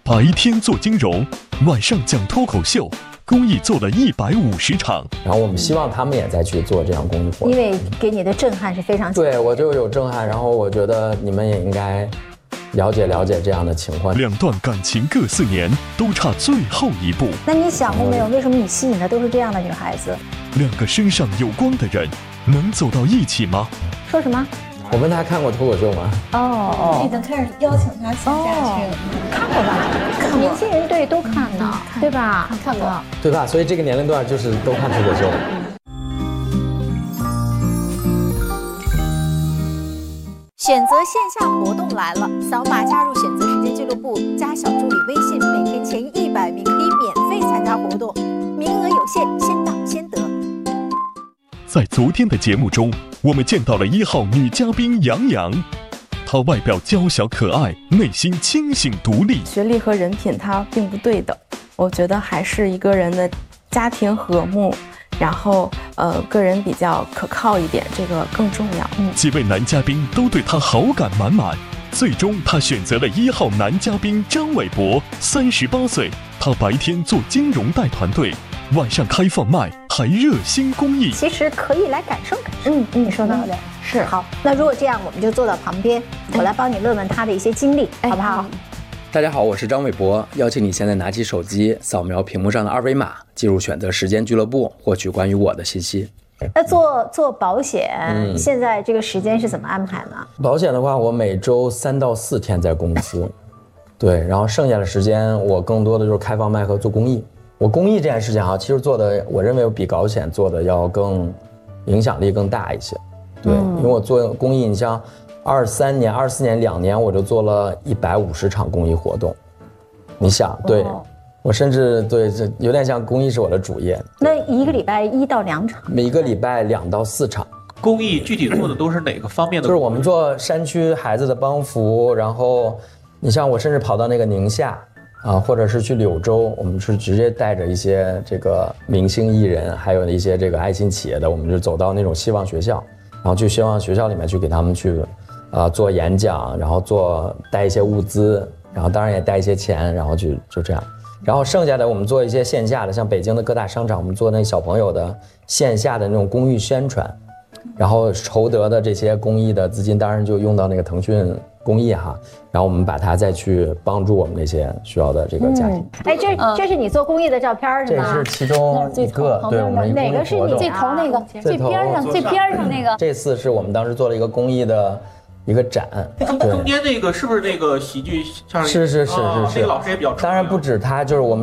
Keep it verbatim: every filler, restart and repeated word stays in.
白天做金融，晚上讲脱口秀，公益做了一百五十场。 然后我们希望他们也再去做这样公益活动， 因为给你的震撼是非常强的。 对，我就有震撼，然后我觉得你们也应该了解了解这样的情况。 两段感情各四年，都差最后一步。 那你想过没有，为什么你吸引的都是这样的女孩子？ 两个身上有光的人，能走到一起吗？ 说什么？ 我问他看过脱口秀吗？ 哦， 已经开始邀请他线下去了。 看过吧？看年轻人对都看呢，对吧？ 看过， 对吧？所以这个年龄段就是都看脱口秀。 选择线下活动来了，扫码加入选择时间俱乐部，加小助理微信，每天前一百名可以免费参加活动，名额有限，先到先得。 在昨天的节目中，我们见到了一号女嘉宾杨洋，她外表娇小可爱，内心清醒独立。 学历和人品它并不对等，我觉得还是一个人的家庭和睦，然后呃个人比较可靠一点，这个更重要。嗯， 几位男嘉宾都对她好感满满，最终她选择了一号男嘉宾张伟博，三十八岁，他白天做金融带团队，晚上开放麦，还热心公益。 其实可以来感受感受。嗯嗯，你说到的、嗯、 是好。那如果这样，我们就坐到旁边，我来帮你问问他的一些经历，哎、好不好？ 大家好，我是张伟博，邀请你现在拿起手机，扫描屏幕上的二维码，进入选择时间俱乐部，获取关于我的信息。 那做做保险、嗯，现在这个时间是怎么安排呢？ 保险的话，我每周三到四天在公司，对，然后剩下的时间我更多的就是开放麦和做公益。我公益这件事情啊，其实做的，我认为比保险做的要更影响力更大一些。对，嗯、因为我做公益，你像二三年、二四年两年，我就做了一百五十场公益活动。你想，对、哦、我甚至对这有点像公益是我的主业。 那一个礼拜一到两场， 每一个礼拜两到四场。 公益具体做的都是哪个方面的？ 就是我们做山区孩子的帮扶，然后你像我甚至跑到那个宁夏。啊，或者是去柳州，我们是直接带着一些这个明星艺人，还有一些这个爱心企业的，我们就走到那种希望学校，然后去希望学校里面去给他们去，呃，做演讲，然后做带一些物资，然后当然也带一些钱，然后就就这样，然后剩下的我们做一些线下的，像北京的各大商场，我们做那小朋友的线下的那种公益宣传，然后筹得的这些公益的资金，当然就用到那个腾讯。公益哈，然后我们把它再去帮助我们那些需要的这个家庭。 嗯、哎，这这是你做公益的照片是吗？ 这是其中一个，对我们一个哪个是你最头那个？最边上最边上那个。 这次是我们当时做了一个公益的一个展。 中中间那个是不是那个喜剧？ 是是是是是， 那个老师也比较。 当然不止他，就是我们。